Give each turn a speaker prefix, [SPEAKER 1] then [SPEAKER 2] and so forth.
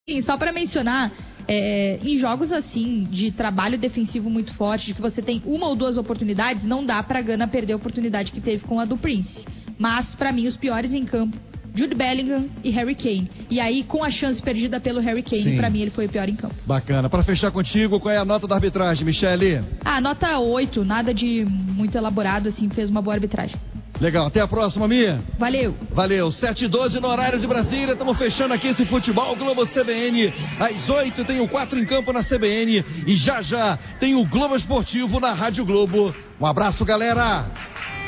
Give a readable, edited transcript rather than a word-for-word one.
[SPEAKER 1] Sim, só para mencionar, em jogos assim, de trabalho defensivo muito forte, de que você tem uma ou duas oportunidades, não dá pra Gana perder a oportunidade que teve com a do Prince. Mas, pra mim, os piores em campo, Jude Bellingham e Harry Kane. E aí, com a chance perdida pelo Harry Kane, pra mim ele foi o pior em campo.
[SPEAKER 2] Bacana. Pra fechar contigo, qual é a nota da arbitragem, Michele?
[SPEAKER 1] Nota 8, nada de muito elaborado, assim, fez uma boa arbitragem.
[SPEAKER 2] Legal, até a próxima, Mia.
[SPEAKER 1] Valeu.
[SPEAKER 2] Valeu, 7h12 no horário de Brasília, estamos fechando aqui esse Futebol Globo CBN. Às 8 tem o 4 em campo na CBN e já tem o Globo Esportivo na Rádio Globo. Um abraço, galera.